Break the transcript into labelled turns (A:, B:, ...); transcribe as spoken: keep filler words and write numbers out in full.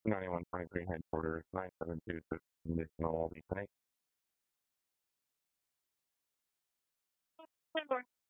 A: ninety-one twenty-three headquarters, nine seven two six, conditional Albany.